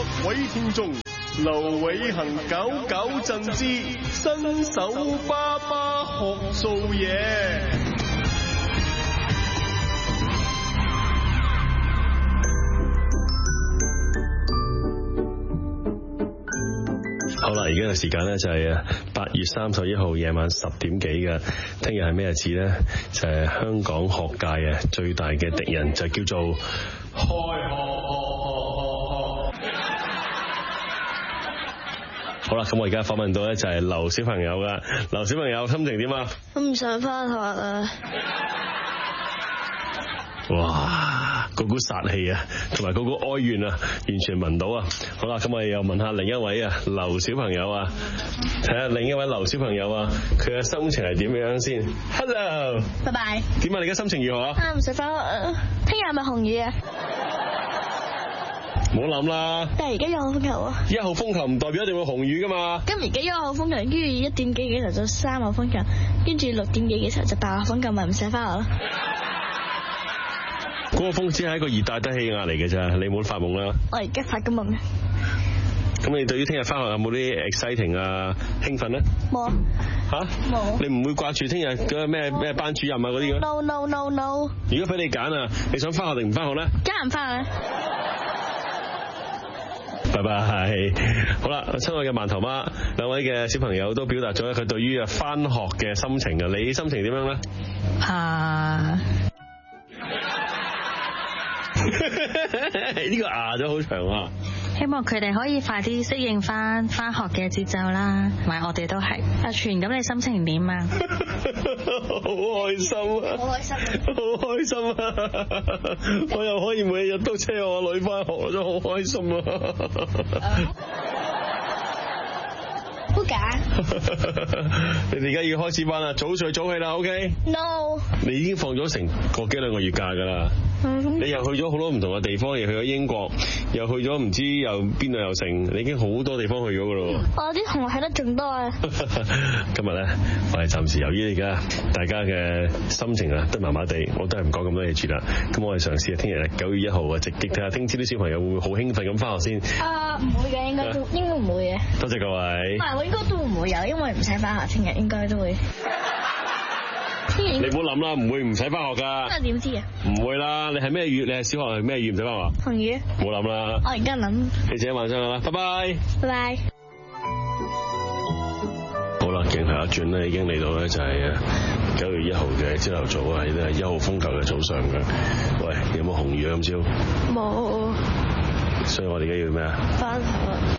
各位聽眾，劉偉恒99陣之新手爸爸學做嘢。好啦，而家嘅時間呢，就係8月31號夜晚10點幾嘅。聽日係咩日子呢？就係香港學界最大嘅敵人，就叫做開學。好啦，咁我而家訪問到呢，就係劉小朋友噶。劉小朋友心情點啊？ 我唔想返學啊！ 哇，嗰股殺氣啊，同埋嗰股哀怨啊，完全聞到啊！好啦，咁我哋又問下另一位劉小朋友啊，睇下另一位劉小朋友啊，佢嘅心情係點樣先 ？Hello， 拜拜。 點啊？你而家心情如何啊？ 唔使返學啊！聽日係咪紅雨啊？ 唔好諗啦。 但係而家1號風球啊 ！1號風球唔代表一定會紅雨噶嘛。 咁而家1號風球，跟住1點幾嘅時候就3號風球，跟住6點幾嘅時候就8號風球，咪唔使返學咯。 嗰個風只係一個熱帶低氣壓嚟嘅咋，你唔好發夢啦。 我而家發緊夢。 咁你對於聽日返學有冇啲 exciting 啊興奮咧？ 冇。 吓？冇。你唔會掛住聽日嗰個咩班主任啊嗰啲嘅？ No。 如果俾你揀啊，你想返學定唔返學咧？ 梗係唔返學。 拜拜。好啦，親愛嘅饅頭媽，兩位嘅小朋友都表達咗佢對於返學嘅心情啊，你心情點樣咧？呢個咗好長啊！ 希望佢哋可以快啲適應翻學嘅節奏啦，同埋我哋都係。阿全，咁你心情點啊？ 好開心啊！ 好開心啊！ 好開心啊！我又可以每日都車我女翻學，我真係好開心啊！ 好假！ 你哋而家要開始班啦，早睡早起啦 ，OK？ No。 你已經放咗成個幾兩個月假噶啦。你又去咗好多唔同嘅地方，又去咗英國，又去咗唔知又邊度又成，你已經好多地方去咗噶咯。 我啲同學去得仲多啊！ 今日咧，我係暫時由於而家大家嘅心情都麻麻地，我都係唔講咁多嘢住啦。咁我哋嘗試聽日9月1號直擊睇下，聽朝啲小朋友會唔會好興奮咁翻學先？ 唔會嘅，應該唔會嘅。 多謝各位。 唔係，我應該都唔會有，因為唔使翻學，聽日應該都會。 你唔好諗啦，唔會唔使翻學噶。 咁點知啊？ 唔會啦，你係咩語？你係小學係咩語唔使翻學？ 紅語。 唔好諗啦。 我而家諗。 你自己晚上啦，拜拜。 拜拜。 好啦，鏡頭一轉咧，已經嚟到咧就係9月1號嘅朝頭早啊，亦都係1號風球嘅早上嘅。喂，有冇紅雨啊？今朝？ 冇。 所以我哋而家要咩啊？ 翻學。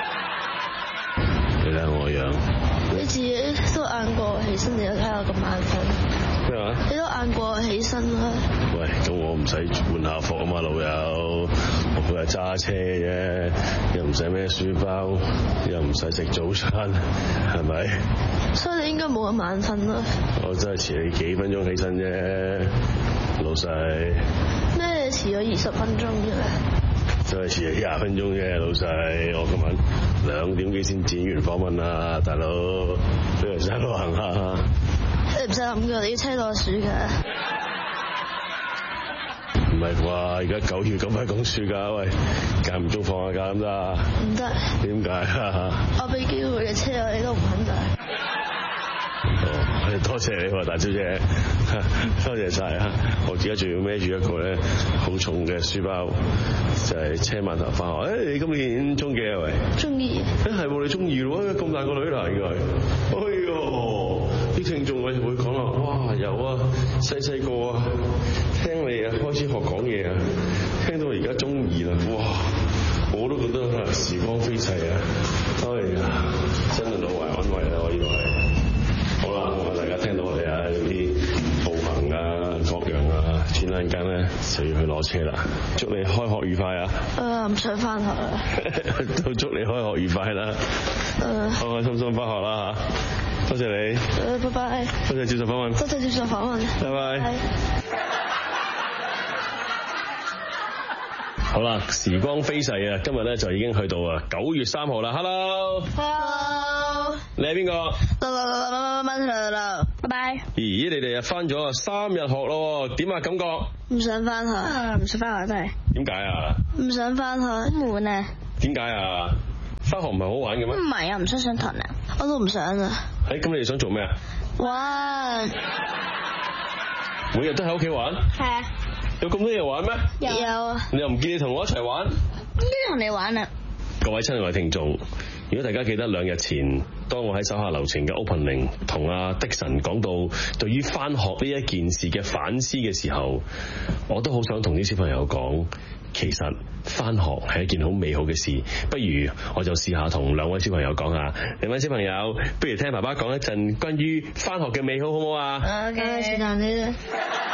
你睇下我個樣。 你自己都晏過我起身，你又睇我咁眼瞓。 咩話？ 你都晏過我起身啦。 喂，咁我唔使換校服啊嘛，老友。我佢係揸車啫，又唔使孭書包，又唔使食早餐，係咪？ 所以你應該冇咁眼瞓啦。 我真係遲你幾分鐘起身啫，老細。 咩？你遲咗20分鐘啫？ 真係遲咗20分鐘啫，老細。我今晚2點幾先剪完訪問啊，大佬，你唔使喺度行下。 你唔使諗㗎，你要車到我暑㗎。 唔係啩？而家9月咁快講暑假，喂，間唔中放下假咁得？ 唔得。 點解啊？ 我俾機會你車我，你都唔肯就。 多謝你喎，大小姐，多謝晒啊！我而家仲要孭住一個咧好重嘅書包，就係車饅頭翻學。你今年中幾啊？喂， 中二。 係喎，你中二咯？咁大個女啦，應該。哎呦，啲聽眾會講啦，哇，有啊，細個啊，聽你啊，開始學講嘢啊，聽到而家中二啦，哇，我都覺得時光飛逝啊！哎呀，真係老懷安慰啦，我以為。好啦，咁大家聽到我哋啲步行啊、各樣啊，轉眼間咧就要去攞車啦。祝你開學愉快啊！ 唔想翻學啦。 都祝你開學愉快啦。開開心心翻學啦嚇！多謝你。 拜拜。 多謝接受訪問。 多謝接受訪問。 拜拜。好啦，時光飛逝啊！今日咧就已經去到9月3號啦。Hello。你係邊個？ 拜拜。 咦，你哋翻咗3日學咯，點啊感覺？ 唔想翻學。唔想翻學真係。 點解啊？ 唔想翻學，悶啊。 點解啊？翻學唔係好玩嘅咩？ 唔係啊，唔想上堂啊，我都唔想啊。 咁你哋想做咩啊？ 玩。 每日都喺屋企玩？ 係啊。 有咁多嘢玩咩？ 有啊。 你又唔見你同我一齊玩？ 應該同你玩啊。 各位親愛嘅聽眾，如果大家記得2日前，當我喺手下留情嘅 opening 同阿的神講到對於返學呢一件事嘅反思嘅時候，我都好想同啲小朋友講，其實返學係一件好美好嘅事。不如我就試下同2位小朋友講下。2位小朋友，不如聽爸爸講一陣關於返學嘅美好，好唔好啊？ OK，是但你啦。